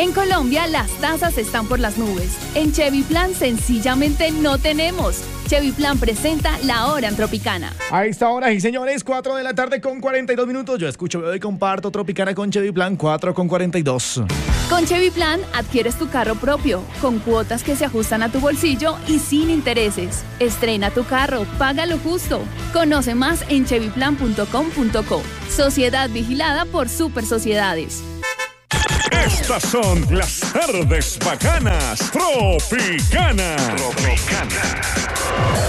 En Colombia, las tasas están por las nubes. En Chevy Plan, sencillamente no tenemos. Chevy Plan presenta La Hora en Tropicana. A esta hora, sí señores, 4 de la tarde con 42 minutos. Yo escucho, veo y comparto Tropicana con Chevy Plan, 4 con 42. Con Chevy Plan, adquieres tu carro propio, con cuotas que se ajustan a tu bolsillo y sin intereses. Estrena tu carro, paga lo justo. Conoce más en chevyplan.com.co. Sociedad vigilada por Super Sociedades. Estas son las tardes bacanas Tropicana.